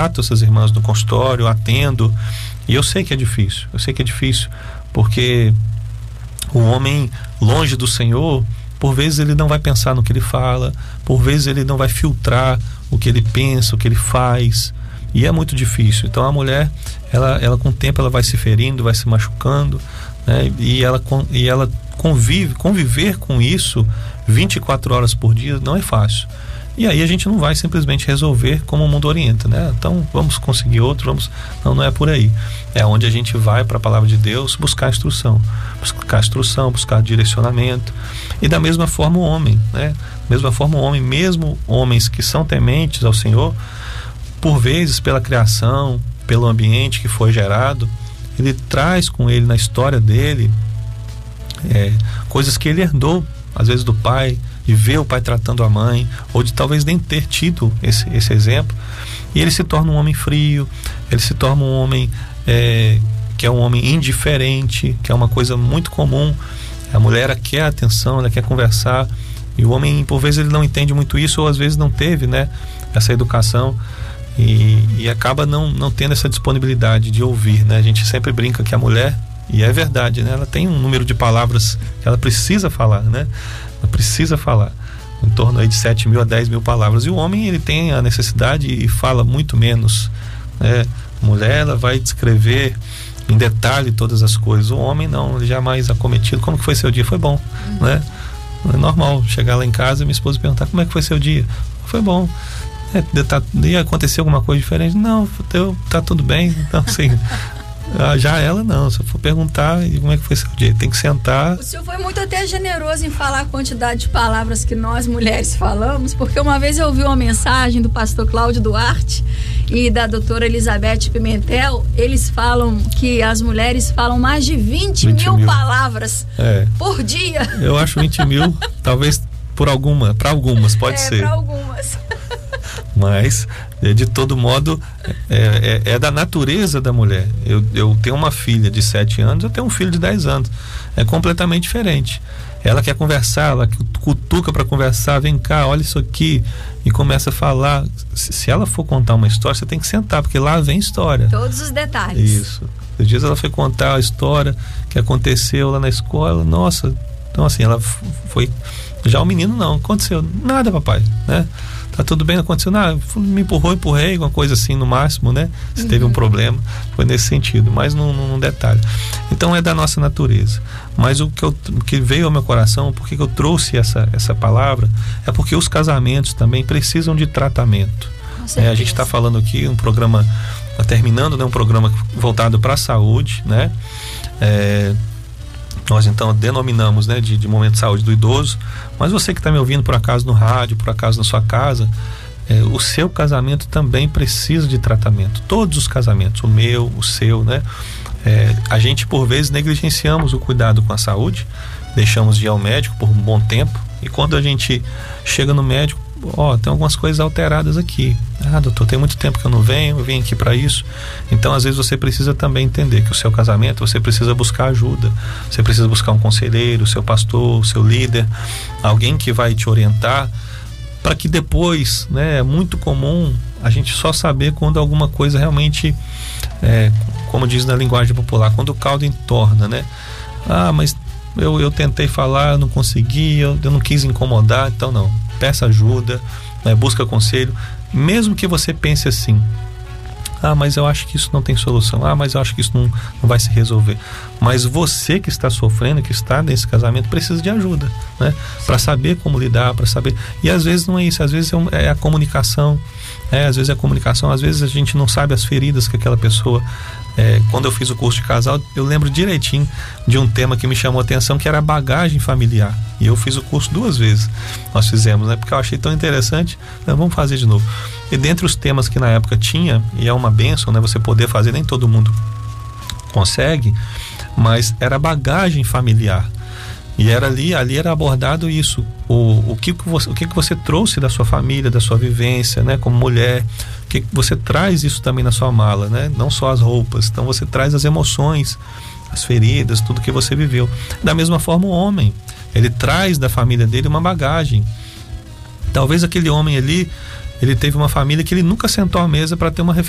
trato essas irmãs no consultório, atendo, e eu sei que é difícil, porque o homem longe do Senhor, por vezes ele não vai pensar no que ele fala, por vezes ele não vai filtrar o que ele pensa, o que ele faz, e é muito difícil. Então a mulher, ela com o tempo ela vai se ferindo, vai se machucando, né? E ela conviver com isso 24 horas por dia não é fácil. E aí a gente não vai simplesmente resolver como o mundo orienta, né? Então vamos conseguir outro, não é por aí. É onde a gente vai para a palavra de Deus buscar instrução, buscar direcionamento. E da mesma forma o homem, né? Mesmo homens que são tementes ao Senhor, por vezes pela criação, pelo ambiente que foi gerado, ele traz com ele na história dele coisas que ele herdou, às vezes do pai, de ver o pai tratando a mãe, ou de talvez nem ter tido esse exemplo, e ele se torna um homem frio, ele se torna um homem que é um homem indiferente, que é uma coisa muito comum. A mulher quer atenção, ela quer conversar, e o homem, por vezes, ele não entende muito isso, ou às vezes não teve, né, essa educação, e acaba não tendo essa disponibilidade de ouvir, né? A gente sempre brinca que a mulher, e é verdade, né, ela tem um número de palavras que ela precisa falar, né? Ela precisa falar em torno aí de 7.000 a 10.000 palavras, e o homem, ele tem a necessidade e fala muito menos, né? A mulher, ela vai descrever em detalhe todas as coisas, o homem não, ele já é mais acometido. Como que foi seu dia? Foi bom, né? É normal chegar lá em casa e minha esposa perguntar: como é que foi seu dia? Foi bom. Ia acontecer alguma coisa diferente? Não, tá tudo bem. Então, assim, já ela não, se eu for perguntar como é que foi seu dia, tem que sentar. O senhor foi muito até generoso em falar a quantidade de palavras que nós mulheres falamos, porque uma vez eu ouvi uma mensagem do pastor Cláudio Duarte e da doutora Elizabeth Pimentel. Eles falam que as mulheres falam mais de 20 mil palavras por dia. Eu acho 20 mil, talvez para algumas pode ser. Para algumas. Mas, de todo modo, é da natureza da mulher. Eu tenho uma filha de 7 anos, eu tenho um filho de 10 anos. É completamente diferente. Ela quer conversar, ela cutuca para conversar, vem cá, olha isso aqui, e começa a falar. Se ela for contar uma história, você tem que sentar, porque lá vem história. Todos os detalhes. Isso. Esses dias ela foi contar a história que aconteceu lá na escola. Nossa, então assim, ela foi... Já o menino não aconteceu nada, papai, né? Tá tudo bem, não aconteceu nada, me empurrei, uma coisa assim no máximo, né? Se teve um problema, foi nesse sentido, mas num detalhe. Então é da nossa natureza. Mas o que veio ao meu coração, por que eu trouxe essa palavra, é porque os casamentos também precisam de tratamento. A gente está falando aqui um programa, tá terminando, né? Um programa voltado para a saúde, né? Nós então denominamos, né, de momento de saúde do idoso, mas você que está me ouvindo por acaso no rádio, por acaso na sua casa, o seu casamento também precisa de tratamento. Todos os casamentos, o meu, o seu, né? A gente por vezes negligenciamos o cuidado com a saúde, deixamos de ir ao médico por um bom tempo, e quando a gente chega no médico, tem algumas coisas alteradas aqui. Doutor, tem muito tempo que eu não venho, eu vim aqui para isso. Então, às vezes, você precisa também entender que o seu casamento, você precisa buscar ajuda, você precisa buscar um conselheiro, o seu pastor, o seu líder, alguém que vai te orientar, para que depois, né, é muito comum a gente só saber quando alguma coisa realmente, como diz na linguagem popular, quando o caldo entorna, né? Mas eu tentei falar, não consegui, eu não quis incomodar. Então não, peça ajuda, né, busca conselho, mesmo que você pense assim: mas eu acho que isso não tem solução, mas eu acho que isso não vai se resolver. Mas você que está sofrendo, que está nesse casamento, precisa de ajuda, né? Para saber como lidar, para saber. E às vezes não é isso, às vezes é a comunicação, às vezes é a comunicação, às vezes a gente não sabe as feridas que aquela pessoa... Quando eu fiz o curso de casal, eu lembro direitinho de um tema que me chamou a atenção, que era a bagagem familiar, e eu fiz o curso 2 vezes, nós fizemos, né? Porque eu achei tão interessante, vamos fazer de novo. E dentre os temas que na época tinha, e é uma bênção, né, você poder fazer, nem todo mundo consegue, mas era a bagagem familiar, e era ali era abordado isso, o que você trouxe da sua família, da sua vivência, né, como mulher, que você traz isso também na sua mala, né? Não só as roupas, então você traz as emoções, as feridas, tudo que você viveu. Da mesma forma o homem, ele traz da família dele uma bagagem. Talvez aquele homem ali, ele teve uma família que ele nunca sentou à mesa para ter uma refeição